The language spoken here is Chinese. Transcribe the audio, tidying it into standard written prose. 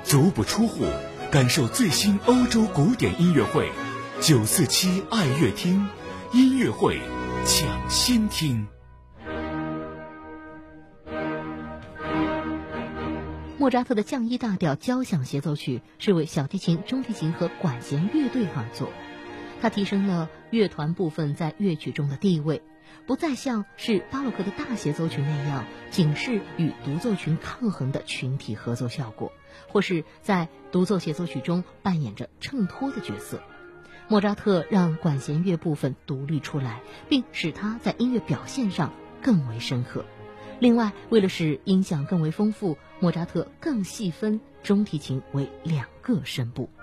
足不出户，感受最新欧洲古典音乐会，947爱乐厅音乐会抢先听。 莫扎特的降 E 大调交响协奏曲是为小提琴、中提琴和管弦乐队而作，它提升了乐团部分在乐曲中的地位，不再像是巴洛克的大协奏曲那样仅是与独奏群抗衡的群体合作效果，或是在独奏协奏曲中扮演着衬托的角色。莫扎特让管弦乐部分独立出来，并使它在音乐表现上更为深刻。另外，为了使音响更为丰富，莫扎特更细分中提琴为2个声部。